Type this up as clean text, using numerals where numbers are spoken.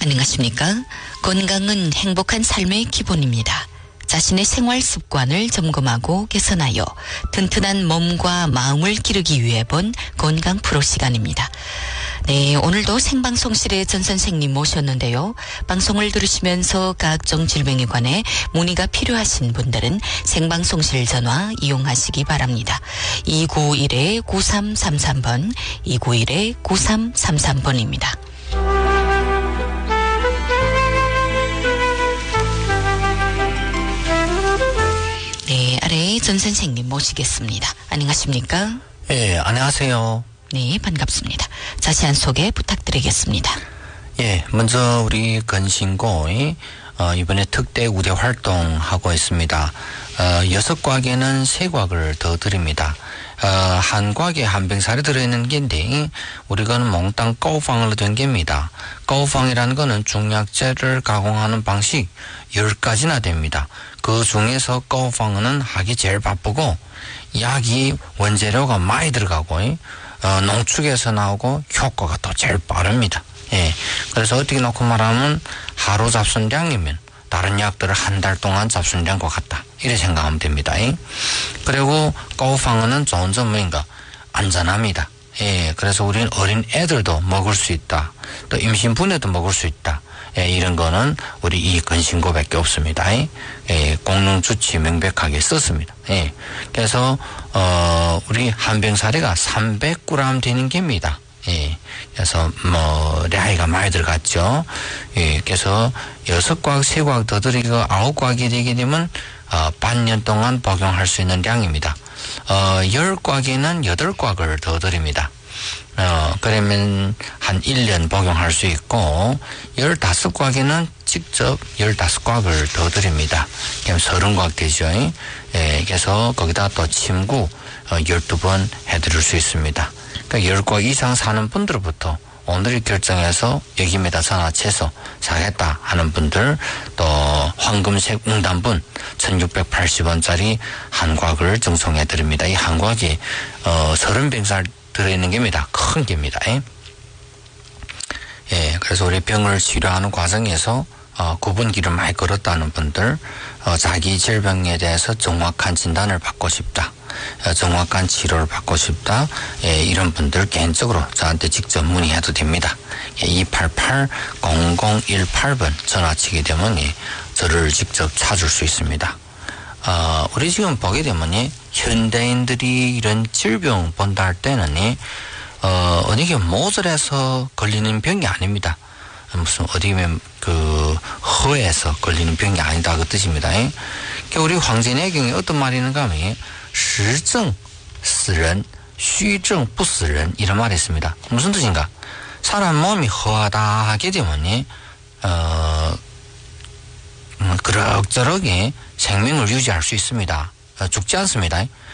안녕하십니까? 건강은 행복한 삶의 기본입니다. 자신의 생활 습관을 점검하고 개선하여 튼튼한 몸과 마음을 기르기 위해 본 건강 프로 시간입니다. 네, 오늘도 생방송실에 전 선생님 모셨는데요. 방송을 들으시면서 각종 질병에 관해 문의가 필요하신 분들은 생방송실 전화 이용하시기 바랍니다. 291-9333번, 291-9333번입니다. 네, 아래 전 선생님 모시겠습니다. 안녕하십니까? 예, 안녕하세요. 네, 반갑습니다. 자세한 소개 부탁드리겠습니다. 예, 먼저 우리 건신고 이번에 특대 우대 활동하고 있습니다. 6과에는 3과를 더 드립니다. 한 과에 한 병살이 들어있는 게인데 우리가 몽땅 꼬우팡으로 된 게입니다. 꼬우팡이라는 거는 중약제를 가공하는 방식 10가지나 됩니다. 그 중에서 꼬우팡은 하기 제일 바쁘고 약이 원재료가 많이 들어가고 농축에서 나오고 효과가 또 제일 빠릅니다. 예. 그래서 어떻게 놓고 말하면 하루 잡순량이면 다른 약들을 한 달 동안 잡순량과 같다. 이렇게 생각하면 됩니다. 그리고 꼬우팡은 좋은 점은 뭔가 안전합니다. 예. 그래서 우리는 어린 애들도 먹을 수 있다. 또 임신부녀도 먹을 수 있다. 예, 이런 거는 우리 이 건신고밖에 없습니다. 예, 공릉 주치 명백하게 썼습니다. 예. 그래서 우리 한 병사리가 300g 되는 게입니다. 예. 그래서 량이가 많이 들어갔죠. 예. 그래서 6과학, 3과학 더 들이고 9과학이 되게 되면 반년 동안 복용할 수 있는 량입니다. 10과학에는 8과학을 더 드립니다. 그러면 한 1년 복용할 수 있고 15과학에는 직접 15과학을 더 드립니다. 그럼 30과학 되죠. 예, 그래서 거기다 또 침구 12번 해드릴 수 있습니다. 그러니까 10과학 이상 사는 분들부터 오늘이 결정해서 여기입니다 전화해서 사겠다 하는 분들 또 황금색 웅단분 1680원짜리 한 과학을 증송해 드립니다. 이 한 과학이 30병살 들어있는 게입니다. 큰 게입니다. 예, 그래서 우리 병을 치료하는 과정에서 구분기를 많이 걸었다는 분들, 자기 질병에 대해서 정확한 진단을 받고 싶다. 정확한 치료를 받고 싶다. 예, 이런 분들 개인적으로 저한테 직접 문의해도 됩니다. 예, 288-0018번 전화치게 되면 저를 직접 찾을 수 있습니다. 우리 지금 보게 되면 현대인들이 이런 질병 본다 할 때는 어디게 모질해서 걸리는 병이 아닙니다. 무슨 어디면 허에서 걸리는 병이 아니다 그 뜻입니다. 그러니까 우리 황제내경에 어떤 말이 있는가 하면实症死人, 虚症不死人이런 말이 있습니다. 무슨 뜻인가? 사람 몸이 허하다 하게 되면 그럭저럭이 생명을 유지할 수 있습니다. 죽지 않습니다.